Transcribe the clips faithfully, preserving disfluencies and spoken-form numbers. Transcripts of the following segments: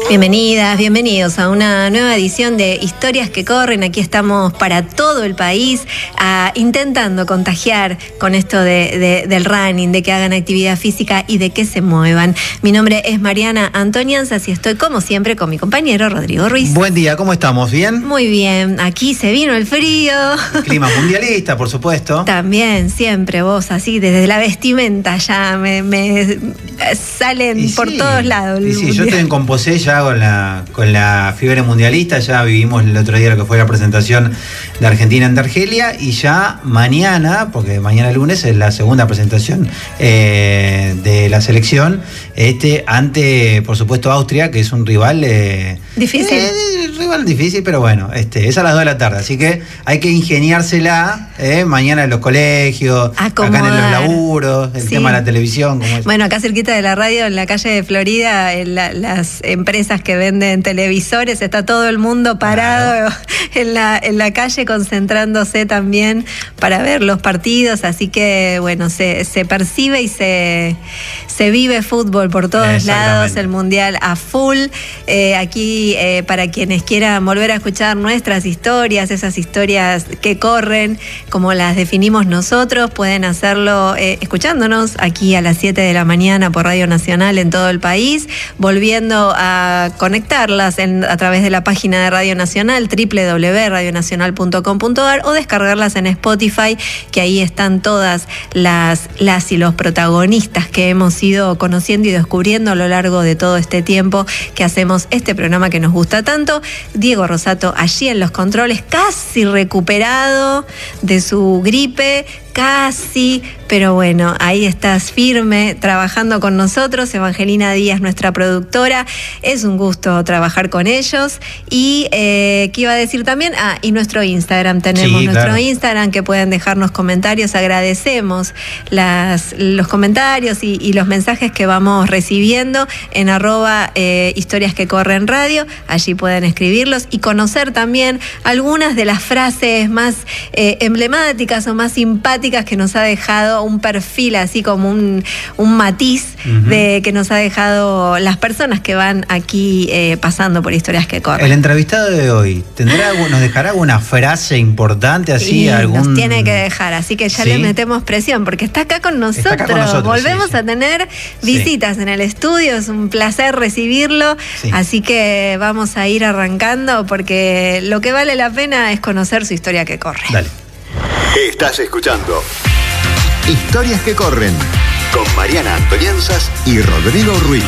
Bienvenidas, bienvenidos a una nueva edición de Historias que Corren. Aquí estamos para todo el país a, intentando contagiar con esto de, de, del running, de que hagan actividad física y de que se muevan. Mi nombre es Mariana Antonianzas y estoy como siempre con mi compañero Rodrigo Ruiz. Buen día, ¿cómo estamos? ¿Bien? Muy bien, aquí se vino el frío. El clima mundialista, por supuesto. También, siempre vos, así desde la vestimenta ya me, me salen y por sí, todos lados. Y sí, yo estoy en Composé ya con la, con la fiebre mundialista, ya vivimos el otro día lo que fue la presentación de Argentina ante Argelia y ya mañana, porque mañana lunes es la segunda presentación eh, de la selección, este ante, por supuesto, Austria, que es un rival eh, difícil. Eh, rival difícil, pero bueno, este, es a las dos de la tarde, así que hay que ingeniársela eh, mañana en los colegios, acomodar. Acá en los laburos, el sí. tema de la televisión. Como es. Bueno, acá cerquita de la radio, en la calle de Florida, en la, las empresas que venden televisores, está todo el mundo parado claro. en, la, en la calle concentrándose también para ver los partidos, así que bueno, se, se percibe y se, se vive fútbol por todos lados, el mundial a full. Eh, aquí eh, para quienes quieran volver a escuchar nuestras historias, esas historias que corren, como las definimos nosotros, pueden hacerlo eh, escuchándonos aquí a las siete de la mañana por Radio Nacional en todo el país, volviendo a conectarlas en, a través de la página de Radio Nacional, doble u doble u doble u punto radio nacional punto com punto a r, o descargarlas en Spotify, que ahí están todas las, las y los protagonistas que hemos ido conociendo y descubriendo a lo largo de todo este tiempo que hacemos este programa que nos gusta tanto. Diego Rosato allí en los controles, casi recuperado de su gripe, casi, pero bueno, ahí estás firme trabajando con nosotros. Evangelina Díaz, nuestra productora, es un gusto trabajar con ellos. Y eh, ¿qué iba a decir también? Ah, y nuestro Instagram, tenemos sí, nuestro claro. Instagram, que pueden dejarnos comentarios. Agradecemos las, los comentarios y, y los mensajes que vamos recibiendo en arroba eh, historias que corren radio. Allí pueden escribirlos y conocer también algunas de las frases más eh, emblemáticas o más simpáticas que nos ha dejado, un perfil así como un, un matiz uh-huh. de que nos ha dejado las personas que van aquí eh, pasando por Historias que Corren. El entrevistado de hoy tendrá, nos dejará alguna frase importante así, y algún... nos tiene que dejar, así que ya ¿Sí? le metemos presión porque está acá con nosotros, acá con nosotros volvemos sí, sí. a tener visitas sí. en el estudio, es un placer recibirlo, sí. así que vamos a ir arrancando porque lo que vale la pena es conocer su historia que corre. Dale. Estás escuchando Historias que Corren con Mariana Antonianzas y Rodrigo Ruiz.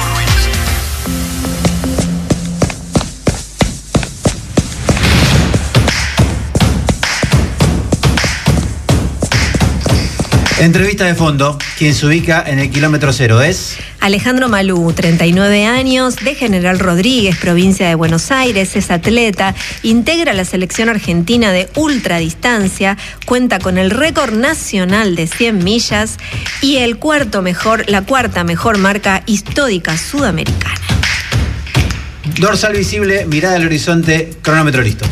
Entrevista de fondo, quien se ubica en el kilómetro cero es... Alejandro Malú, treinta y nueve años, de General Rodríguez, provincia de Buenos Aires, es atleta, integra la selección argentina de ultradistancia, cuenta con el récord nacional de cien millas y el cuarto mejor, la cuarta mejor marca histórica sudamericana. Dorsal visible, mirada al horizonte, cronómetro listo.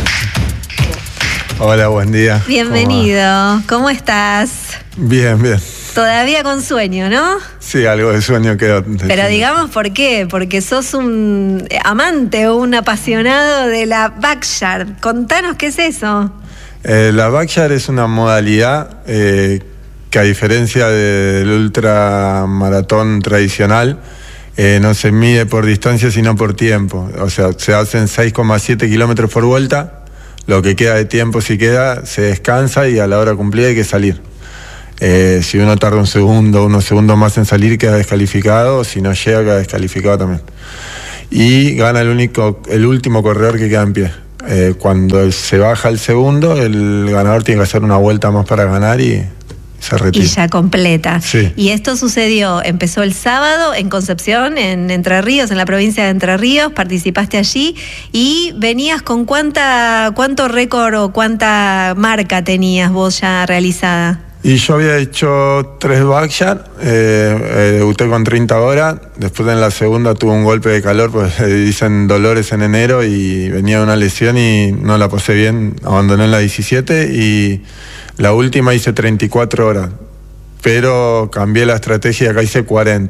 Hola, buen día. Bienvenido, ¿cómo, ¿cómo estás? Bien, bien. Todavía con sueño, ¿no? Sí, algo de sueño quedó. Pero digamos, ¿por qué? Porque sos un amante o un apasionado de la backyard. Contanos qué es eso. Eh, la backyard es una modalidad eh, que, a diferencia del ultramaratón tradicional, eh, no se mide por distancia sino por tiempo. O sea, se hacen seis coma siete kilómetros por vuelta. Lo que queda de tiempo, si queda, se descansa y a la hora cumplida hay que salir. Eh, si uno tarda un segundo, unos segundos más en salir, queda descalificado. Si no llega, queda descalificado también. Y gana el único, el último corredor que queda en pie. Eh, cuando se baja el segundo, el ganador tiene que hacer una vuelta más para ganar y se retira. Y ya completa. Sí. Y esto sucedió, empezó el sábado en Concepción, en Entre Ríos, en la provincia de Entre Ríos, participaste allí y venías con cuánta, cuánto récord o cuánta marca tenías vos ya realizada. Y yo había hecho tres backyard, eh, eh, debuté con treinta horas, después en la segunda tuve un golpe de calor, pues eh, dicen dolores en enero y venía de una lesión y no la pasé bien, abandoné en la diecisiete y la última hice treinta y cuatro horas, pero cambié la estrategia y acá hice cuarenta.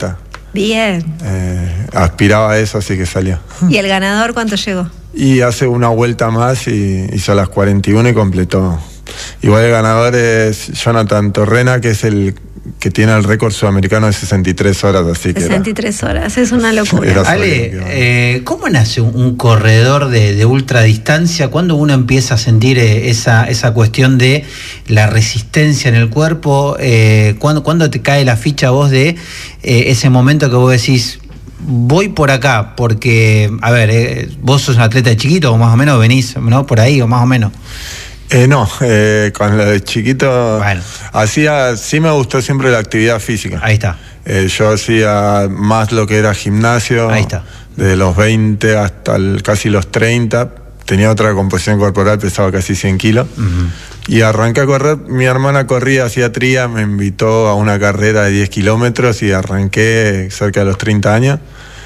Bien. Eh, aspiraba a eso, así que salió. ¿Y el ganador cuánto llegó? Y hace una vuelta más y hizo las cuarenta y uno y completó. Igual el ganador es Jonathan Torrena, que es el que tiene el récord sudamericano de sesenta y tres horas, así que sesenta y tres era, horas, es una locura. Era Ale, eh, ¿cómo nace un, un corredor de, de ultradistancia? ¿Cuándo uno empieza a sentir eh, esa, esa cuestión de la resistencia en el cuerpo? Eh, ¿cuándo, ¿Cuándo te cae la ficha vos de eh, ese momento que vos decís, voy por acá? Porque, a ver, eh, vos sos un atleta de chiquito, o más o menos venís, ¿no? Por ahí, o más o menos. Eh, no, eh, con lo de chiquito, bueno. hacía, sí me gustó siempre la actividad física. Ahí está. Eh, yo hacía más lo que era gimnasio. Ahí está. Desde los veinte hasta el, casi los treinta. Tenía otra composición corporal, pesaba casi cien kilos. Uh-huh. Y arranqué a correr. Mi hermana corría, hacía tría, me invitó a una carrera de diez kilómetros y arranqué cerca de los treinta años.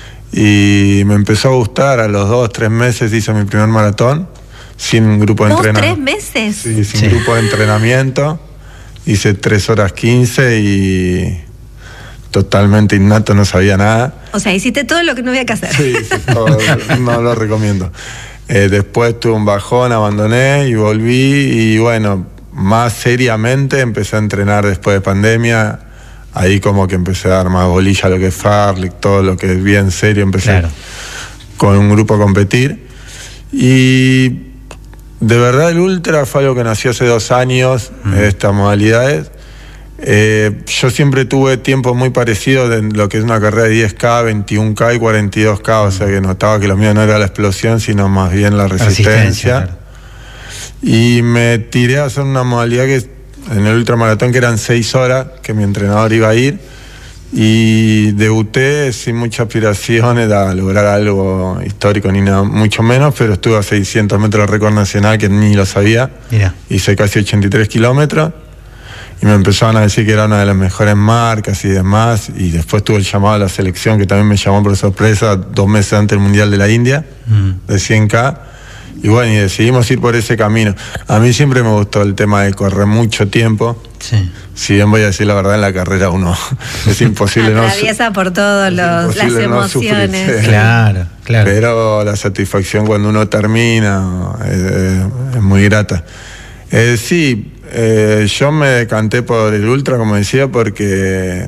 Y me empezó a gustar. A los dos, tres meses hice mi primer maratón. Sin un grupo de entrenamiento. ¿Dos, tres meses? Sí, sin sí. grupo de entrenamiento. Hice tres horas quince y totalmente innato, no sabía nada. O sea, hiciste todo lo que no había que hacer. Sí, sí, todo, no lo recomiendo. Eh, después tuve un bajón, abandoné y volví y bueno, más seriamente empecé a entrenar después de pandemia. Ahí como que empecé a dar más bolilla a lo que es Farlek, todo lo que es bien serio, empecé claro. con un grupo a competir. Y de verdad el ultra fue algo que nació hace dos años, mm. estas modalidades. Eh, yo siempre tuve tiempos muy parecidos de lo que es una carrera de diez K, veintiún K y cuarenta y dos K, o sea que notaba que lo mío no era la explosión, sino más bien la resistencia. resistencia claro. Y me tiré a hacer una modalidad que en el ultramaratón que eran seis horas, que mi entrenador iba a ir. Y debuté sin muchas aspiraciones a lograr algo histórico ni nada, mucho menos, pero estuve a seiscientos metros de récord nacional que ni lo sabía. Mira. Hice casi ochenta y tres kilómetros y me empezaron a decir que era una de las mejores marcas y demás. Y después tuve el llamado a la selección, que también me llamó por sorpresa, dos meses antes del Mundial de la India, mm. de cien K. Y bueno, y decidimos ir por ese camino. A mí siempre me gustó el tema de correr mucho tiempo. Sí. Si bien voy a decir la verdad, en la carrera uno es imposible no atraviesa por todas las emociones. No sí. Claro, claro. Pero la satisfacción cuando uno termina eh, es muy grata. Eh, sí, eh, yo me decanté por el ultra, como decía, porque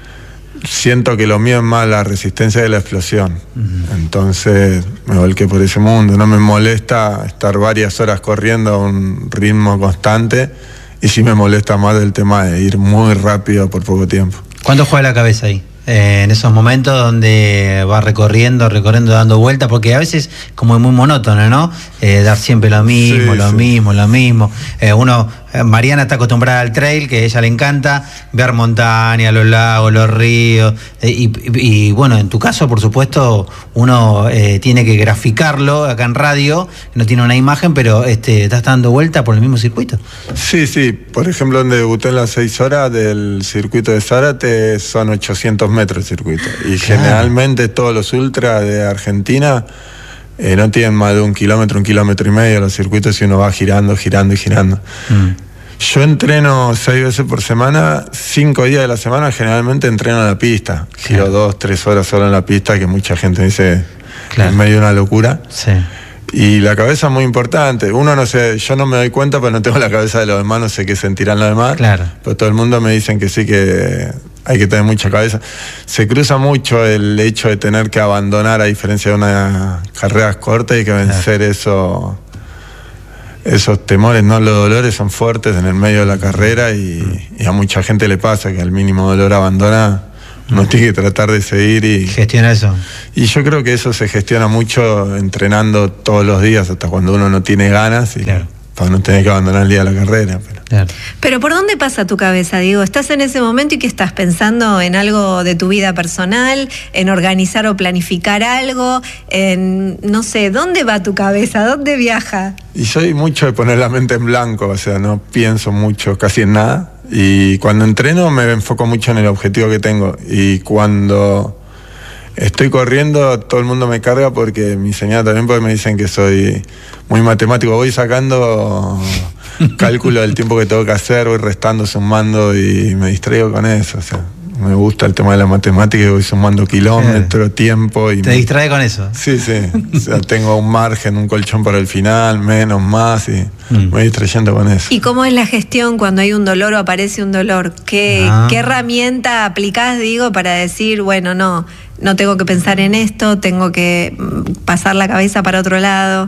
siento que lo mío es más la resistencia de la explosión. Uh-huh. Entonces me volqué por ese mundo. No me molesta estar varias horas corriendo a un ritmo constante. Y sí me molesta más el tema de ir muy rápido por poco tiempo. ¿Cuánto juega la cabeza ahí? Eh, en esos momentos donde va recorriendo, recorriendo, dando vueltas, porque a veces como es muy monótono, ¿no? Eh, dar siempre lo mismo, sí, lo sí. mismo, lo mismo. Eh, uno, eh, Mariana está acostumbrada al trail, que a ella le encanta ver montañas, los lagos, los ríos, eh, y, y, y bueno, en tu caso, por supuesto, uno eh, tiene que graficarlo acá en radio, no tiene una imagen, pero este, estás dando vueltas por el mismo circuito. Sí, sí, por ejemplo, donde debuté en las seis horas del circuito de Zárate son ochocientos metros el circuito, y claro. generalmente todos los ultras de Argentina eh, no tienen más de un kilómetro, un kilómetro y medio los circuitos, y uno va girando, girando y girando. Mm. Yo entreno seis veces por semana, cinco días de la semana generalmente entreno en la pista, claro. giro dos, tres horas solo en la pista, que mucha gente dice claro. es medio una locura. Sí. Y la cabeza es muy importante. Uno no sé, yo no me doy cuenta, pero no tengo la cabeza de los demás, no sé qué sentirán los demás. Claro. Pero todo el mundo me dicen que sí, que hay que tener mucha cabeza. Se cruza mucho el hecho de tener que abandonar, a diferencia de unas carreras cortas, y que vencer claro. eso, esos temores, ¿no? Los dolores son fuertes en el medio de la carrera, y, y a mucha gente le pasa que al mínimo dolor abandona. Uno tiene que tratar de seguir y gestiona eso. Y yo creo que eso se gestiona mucho entrenando todos los días, hasta cuando uno no tiene ganas, y claro. para no tener que abandonar el día de la carrera. Pero. Claro. Pero ¿por dónde pasa tu cabeza, Diego? ¿Estás en ese momento y que estás pensando en algo de tu vida personal, en organizar o planificar algo, en, no sé, ¿dónde va tu cabeza? ¿Dónde viaja? Y soy mucho de poner la mente en blanco, o sea, no pienso mucho, casi en nada. Y cuando entreno me enfoco mucho en el objetivo que tengo. Y cuando estoy corriendo, todo el mundo me carga, porque mi señora también, porque me dicen que soy muy matemático. Voy sacando cálculo del tiempo que tengo que hacer, voy restando, sumando, y me distraigo con eso. O sea, me gusta el tema de la matemática y voy sumando kilómetros, eh, tiempo. Y ¿Te me... distrae con eso? Sí, sí. O sea, tengo un margen, un colchón para el final, menos, más, y mm. me voy distrayendo con eso. ¿Y cómo es la gestión cuando hay un dolor o aparece un dolor? ¿Qué, ah. ¿qué herramienta aplicás, digo, para decir, bueno, no, no tengo que pensar en esto, tengo que pasar la cabeza para otro lado?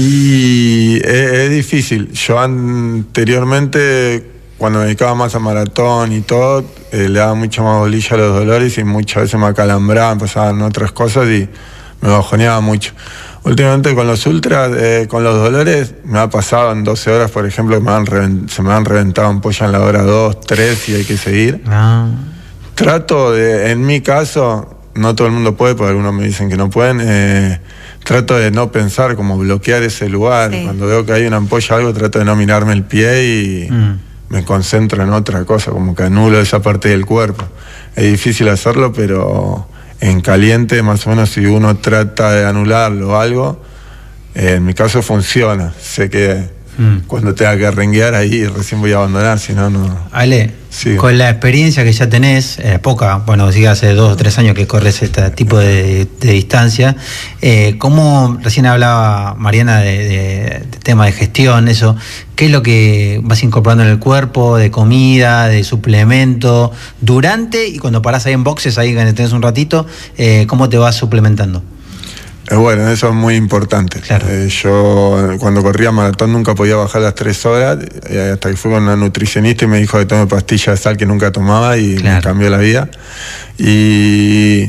Y es, es difícil. Yo anteriormente, cuando me dedicaba más a maratón y todo, eh, le daba mucha más bolilla a los dolores y muchas veces me acalambraba, pasaban otras cosas y me bajoneaba mucho. Últimamente con los ultras, eh, con los dolores, me ha pasado en doce horas, por ejemplo, que me han revent- se me han reventado ampollas en la hora dos, tres y hay que seguir. Ah. Trato de, en mi caso, no todo el mundo puede, porque algunos me dicen que no pueden, eh, trato de no pensar, como bloquear ese lugar. Sí. Cuando veo que hay una ampolla o algo, trato de no mirarme el pie y... Mm. me concentro en otra cosa, como que anulo esa parte del cuerpo. Es difícil hacerlo, pero en caliente, más o menos, si uno trata de anularlo o algo, eh, en mi caso funciona. Sé que mm. cuando tenga que renguear ahí recién voy a abandonar, si no, no... Ale, sí. Con la experiencia que ya tenés, eh, poca, bueno, sí, hace dos o tres años que corres este tipo de, de distancia, eh, ¿cómo, recién hablaba Mariana de, de, de tema de gestión, eso, qué es lo que vas incorporando en el cuerpo, de comida, de suplemento, durante y cuando parás ahí en boxes, ahí que tenés un ratito, eh, ¿cómo te vas suplementando? Bueno, eso es muy importante. Claro. Eh, yo cuando corría maratón nunca podía bajar las tres horas, eh, hasta que fui con una nutricionista y me dijo que tome pastillas de sal que nunca tomaba y claro. me cambió la vida. Y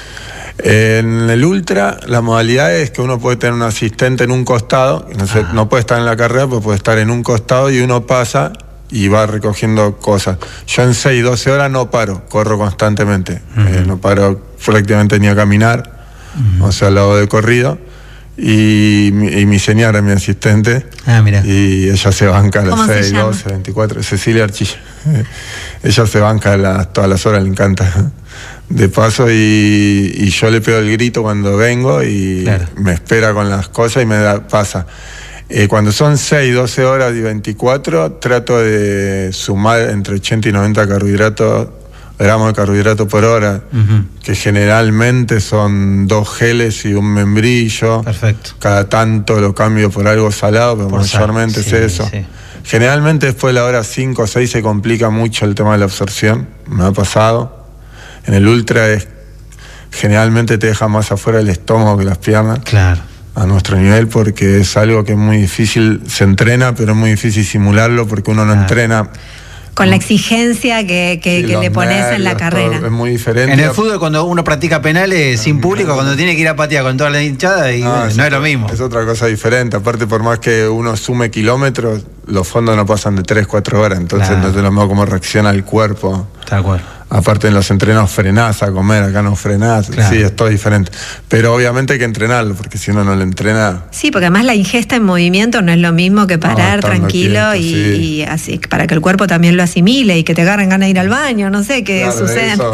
en el ultra la modalidad es que uno puede tener un asistente en un costado, no, sé, ah. no puede estar en la carrera, pero puede estar en un costado y uno pasa y va recogiendo cosas. Yo en seis, doce horas no paro, corro constantemente. Uh-huh. eh, no paro prácticamente ni a caminar. Uh-huh. O sea, lo hago de corrido y, y mi señora, mi asistente, ah, mira. Y ella se banca a las seis, doce, veinticuatro, Cecilia Archilla. Ella se banca a las, todas las horas, le encanta. De paso, y, y yo le pego el grito cuando vengo y claro. me espera con las cosas y me da, pasa. Eh, cuando son seis, doce horas y veinticuatro, trato de sumar entre ochenta y noventa carbohidratos, gramos de carbohidratos por hora, uh-huh. que generalmente son dos geles y un membrillo. Perfecto. Cada tanto lo cambio por algo salado, pero por mayormente sal. es sí, eso. Sí. Generalmente después de la hora cinco o seis se complica mucho el tema de la absorción, me ha pasado. En el ultra es, generalmente te deja más afuera el estómago que las piernas. Claro. A nuestro nivel, porque es algo que es muy difícil, se entrena, pero es muy difícil simularlo porque uno no claro. entrena. Con la exigencia que, que, sí, que le pones nervios, en la carrera. Es muy diferente. En el fútbol, cuando uno practica penales sin público, cuando tiene que ir a patear con toda la hinchada, y no, no es, es lo mismo. Es otra cosa diferente. Aparte, por más que uno sume kilómetros, los fondos no pasan de tres, cuatro horas. Entonces, claro. no te lo mismo cómo reacciona el cuerpo. Tal cual. Aparte en los entrenos frenás a comer, acá no frenás, claro. sí, es todo diferente. Pero obviamente hay que entrenarlo, porque si uno no lo entrena... Sí, porque además la ingesta en movimiento no es lo mismo que parar no, tranquilo quieto, y, sí. y así, para que el cuerpo también lo asimile y que te agarren ganas de ir al baño, no sé, qué claro, sucede. Eso,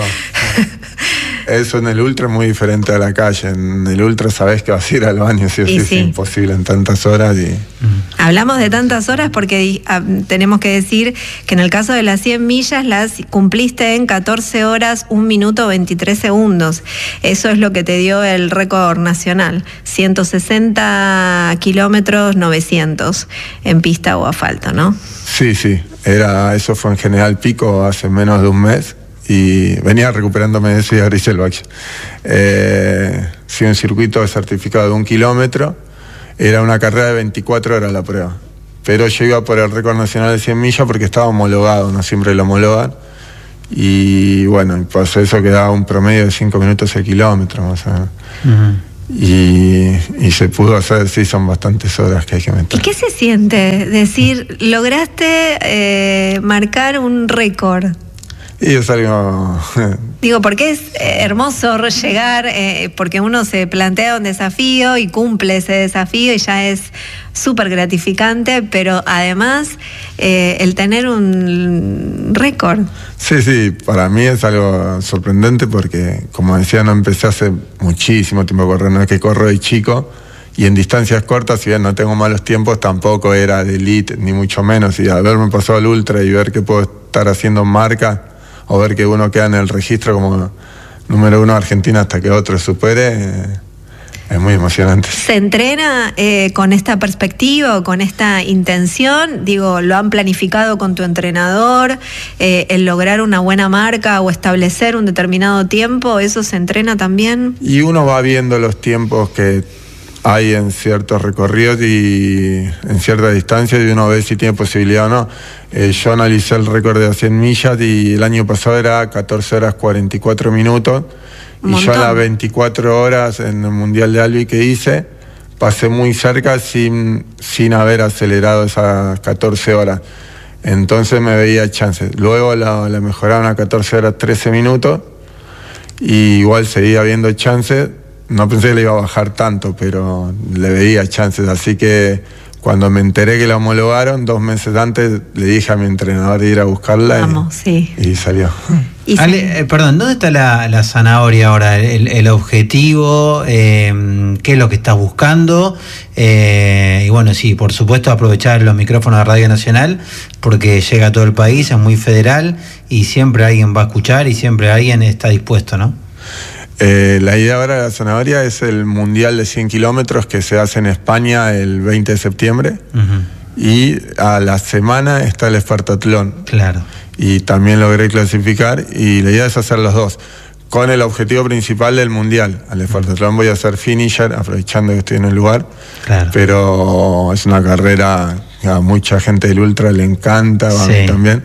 eso en el ultra es muy diferente a la calle. En el ultra sabés que vas a ir al baño, sí o sí, sí, es imposible en tantas horas. Y... Hablamos de tantas horas porque a, tenemos que decir que en el caso de las cien millas las cumpliste en catorce horas, un minuto veintitrés segundos. Eso es lo que te dio el récord nacional. ciento sesenta kilómetros, novecientos en pista o asfalto, ¿no? Sí, sí. Era, eso fue en General Pico hace menos de un mes. Y venía recuperándome de eso y ahora hice el bache. Eh, sí, un circuito de certificado de un kilómetro. Era una carrera de veinticuatro horas la prueba. Pero yo iba por el récord nacional de cien millas porque estaba homologado, no siempre lo homologan. Y bueno, pasó eso que daba un promedio de cinco minutos el kilómetro, más o menos. Uh-huh. Y, y se pudo hacer, sí, son bastantes horas que hay que meter. ¿Y qué se siente decir, lograste eh, marcar un récord? Y es algo... Digo, porque es hermoso llegar, eh, porque uno se plantea un desafío y cumple ese desafío y ya es súper gratificante, pero además eh, el tener un récord. Sí, sí, para mí es algo sorprendente porque, como decía, no empecé hace muchísimo tiempo a correr, no es que corro de chico, y en distancias cortas, si bien no tengo malos tiempos, tampoco era de elite, ni mucho menos, y haberme pasado al ultra y ver que puedo estar haciendo marca, o ver que uno queda en el registro como número uno de Argentina hasta que otro supere, eh, es muy emocionante. ¿Se entrena eh, con esta perspectiva o con esta intención? Digo, ¿lo han planificado con tu entrenador? Eh, ¿El lograr una buena marca o establecer un determinado tiempo, eso se entrena también? Y uno va viendo los tiempos que hay en ciertos recorridos y en cierta distancia y uno ve si tiene posibilidad o no. Eh, yo analicé el récord de cien millas y el año pasado era catorce horas cuarenta y cuatro minutos. Un y montón. yo a las veinticuatro horas en el Mundial de Albi que hice, pasé muy cerca sin, sin haber acelerado esas catorce horas. Entonces me veía chances. Luego la, la mejoraron a catorce horas trece minutos y igual seguía viendo chances. No pensé que le iba a bajar tanto, pero le veía chances. Así que cuando me enteré que la homologaron, dos meses antes le dije a mi entrenador de ir a buscarla. Vamos, y, sí. y salió. Y Ale, sí. eh, perdón, ¿dónde está la, la zanahoria ahora? El, el objetivo, eh, ¿qué es lo que estás buscando? Eh, y bueno, sí, por supuesto aprovechar los micrófonos de Radio Nacional porque llega a todo el país, es muy federal y siempre alguien va a escuchar y siempre alguien está dispuesto, ¿no? Eh, la idea ahora de la zanahoria es el Mundial de cien kilómetros que se hace en España el veinte de septiembre. Uh-huh. Y a la semana está el Espartatlón. Claro. Y también logré clasificar y la idea es hacer los dos con el objetivo principal del Mundial. Al Espartatlón voy a hacer finisher, aprovechando que estoy en el lugar. Claro. Pero es una carrera que a mucha gente del ultra le encanta, a Sí. mí también.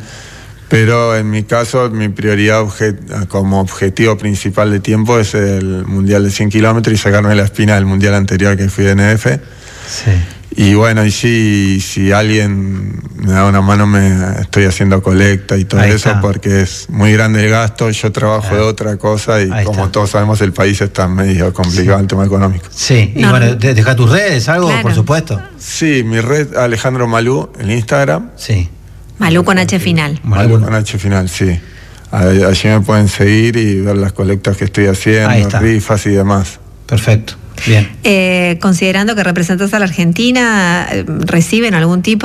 Pero en mi caso, mi prioridad obje- como objetivo principal de tiempo es el Mundial de cien kilómetros y sacarme la espina del Mundial anterior que fui de N F. Sí. Y bueno, y sí, si alguien me da una mano, me estoy haciendo colecta y todo Ahí eso, está. porque es muy grande el gasto. Yo trabajo Claro. de otra cosa y Ahí como está. todos sabemos, el país está medio complicado en el tema económico. Sí, y No, bueno, no. de- deja tus redes, algo, Claro. por supuesto. Sí, mi red Alejandro Malú, el Instagram. Sí. Malú con H final. Bueno, Malú bueno. con H final, sí. Allí allí me pueden seguir y ver las colectas que estoy Ahí haciendo, está. rifas y demás. Perfecto. Bien. Eh, considerando que representas a la Argentina, eh, ¿reciben algún tipo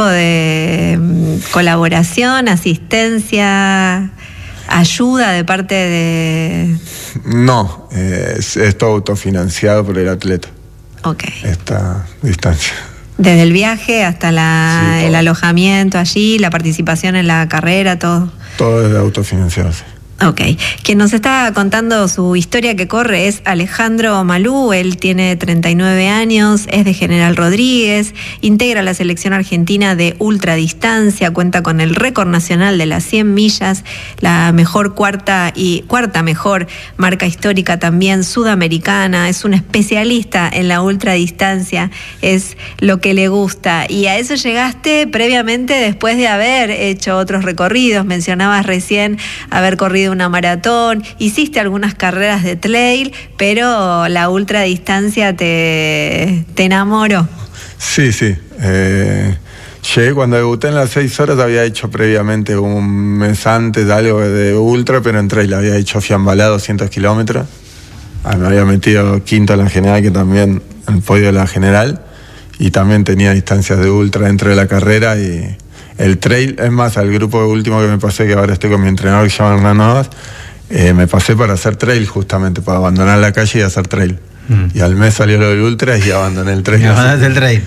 de mm, colaboración, asistencia, ayuda de parte de...? No, eh, es, es todo autofinanciado por el atleta, Ok. esta distancia. Desde el viaje hasta la, Sí, todo. el alojamiento allí, la participación en la carrera, todo. Todo es autofinanciado, sí. Ok. Quien nos está contando su historia que corre es Alejandro Malú. Él tiene treinta y nueve años, es de General Rodríguez, integra la selección argentina de ultradistancia, cuenta con el récord nacional de las cien millas, la mejor cuarta y cuarta mejor marca histórica también sudamericana. Es un especialista en la ultradistancia, es lo que le gusta. Y a eso llegaste previamente después de haber hecho otros recorridos. Mencionabas recién haber corrido una maratón, hiciste algunas carreras de trail, pero la ultradistancia te, te enamoró. Sí, sí. Eh, llegué cuando debuté en las seis horas, había hecho previamente un mes antes algo de ultra, pero en trail había hecho Fiambalá doscientos kilómetros. Ah, me había metido quinto en la general, que también en el podio de la general, y también tenía distancias de ultra dentro de la carrera y el trail. Es más, al grupo último que me pasé, que ahora estoy con mi entrenador que se llama Hernán Novas, eh, me pasé para hacer trail justamente, para abandonar la calle y hacer trail. Mm. Y al mes salió lo del ultra y abandoné el trail. Me mandaste el trail.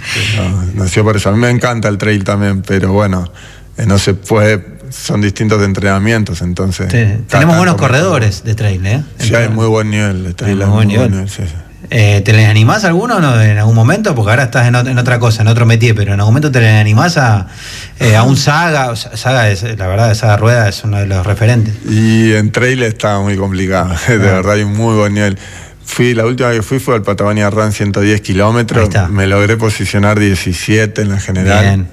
No, nació por eso. A mí me encanta el trail también, pero bueno, eh, no se puede, son distintos entrenamientos, entonces... Sí, cada tenemos buenos tanto me- corredores de trail, ¿eh? Sí, hay muy buen nivel de trail. Hay hay muy muy buen buen nivel. nivel, sí, sí. Eh, ¿Te les animás alguno no, en algún momento? Porque ahora estás en, ot- en otra cosa, en otro métier, pero en algún momento te les animás a, eh, a un Saga. O sea, Saga, es, la verdad, Saga Rueda es uno de los referentes. Y en trail está muy complicado, de verdad hay un muy buen nivel. Fui, la última que fui fue al Patagonia Run ciento diez kilómetros, Ahí está. me logré posicionar diecisiete en la general. Bien.